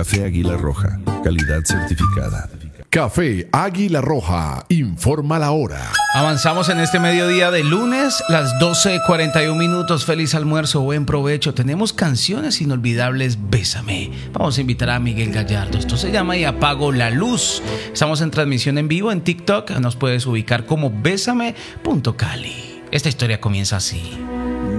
Café Águila Roja, calidad certificada. Café Águila Roja, informa la hora. Avanzamos en este mediodía de lunes, las 12:41. Feliz almuerzo, buen provecho. Tenemos canciones inolvidables, Bésame. Vamos a invitar a Miguel Gallardo. Esto se llama Y apago la luz. Estamos en transmisión en vivo en TikTok. Nos puedes ubicar como bésame.cali. Esta historia comienza así.